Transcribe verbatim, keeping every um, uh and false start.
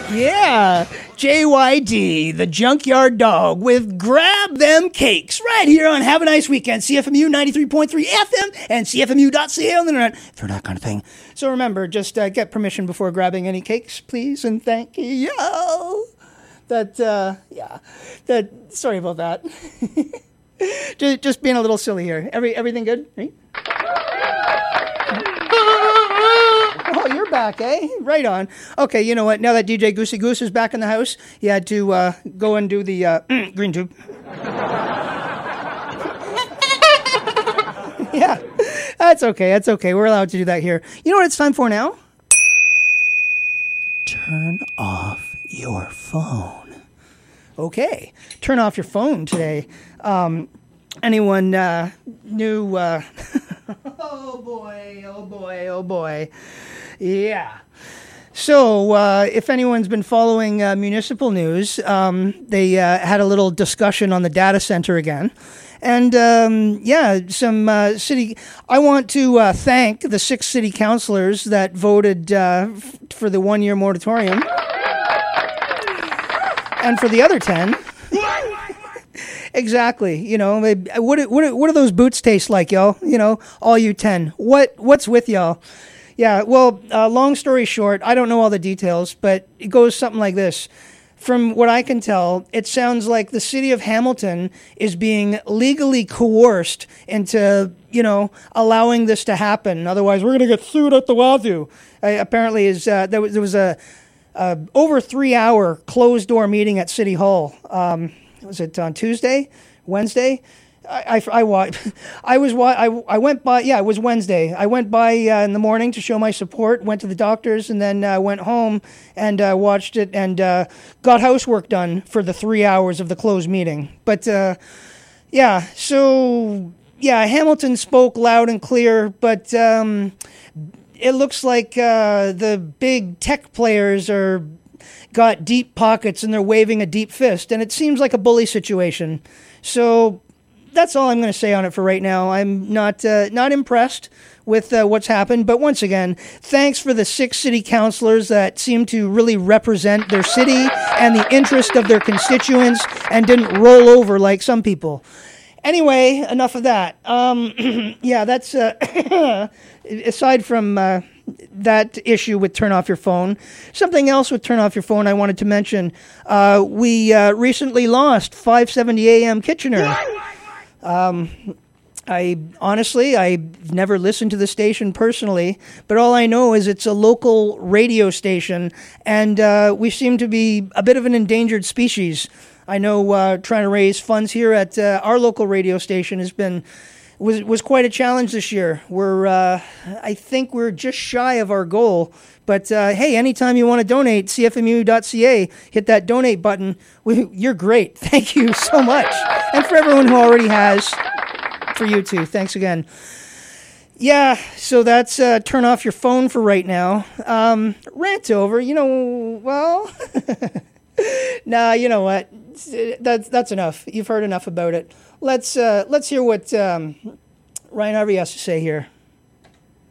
Yeah, J Y D, the Junkyard Dog, with Grab Them Cakes, right here on Have a Nice Weekend, C F M U ninety-three point three F M and C F M U dot C A on the internet for that kind of thing. So remember, just uh, get permission before grabbing any cakes, please, and thank you. That, uh, yeah, that, sorry about that. just, just being a little silly here. Every Everything good? Right? Oh, you're back, eh? Right on. Okay, you know what? Now that D J Goosey Goose is back in the house, he had to uh, go and do the uh, green tube. Yeah, that's okay. That's okay. We're allowed to do that here. You know what it's time for now? Turn off your phone. Okay, turn off your phone today. Um, anyone uh, new... Uh, oh, boy. Oh, boy. Oh, boy. Yeah. So, uh, if anyone's been following uh, municipal news, um, they uh, had a little discussion on the data center again. And, um, yeah, some uh, city... I want to uh, thank the six city councilors that voted uh, f- for the one-year moratorium. And for the other ten... Exactly. You know, what, what, what do those boots taste like, y'all? You know, all you ten. What What's with y'all? Yeah, well, uh, long story short, I don't know all the details, but it goes something like this. From what I can tell, it sounds like the city of Hamilton is being legally coerced into, you know, allowing this to happen. Otherwise, we're going to get sued at the wazoo. Uh, apparently, is uh, there was, there was a, a over three-hour closed-door meeting at City Hall. Um, was it on Tuesday, Wednesday? I, I, I, I was I, I went by yeah it was Wednesday. I went by uh, in the morning to show my support. Went to the doctors and then uh, went home and uh, watched it and uh, got housework done for the three hours of the closed meeting. But uh, yeah, so yeah, Hamilton spoke loud and clear, but um, it looks like uh, the big tech players are got deep pockets and they're waving a deep fist, and it seems like a bully situation. So. That's all I'm going to say on it for right now. I'm not uh, not impressed with uh, what's happened. But once again, thanks for the six city councilors that seem to really represent their city and the interest of their constituents and didn't roll over like some people. Anyway, enough of that. Um, yeah, that's... Uh, aside from uh, that issue with turn off your phone, something else with turn off your phone I wanted to mention. Uh, we uh, recently lost five seventy A M Kitchener. Um, I honestly, I've never listened to the station personally, but all I know is it's a local radio station, and uh, we seem to be a bit of an endangered species. I know uh, trying to raise funds here at uh, our local radio station has been was was quite a challenge this year. We're, uh, I think we're just shy of our goal. But uh, hey, anytime you want to donate, C F M U dot C A, hit that donate button. We, you're great. Thank you so much. And for everyone who already has, for you too, thanks again. Yeah, so that's uh, turn off your phone for right now. Um, rant over, you know, well, nah, you know what? That's that's enough. You've heard enough about it. Let's uh, let's hear what um, Ryan Harvey has to say here.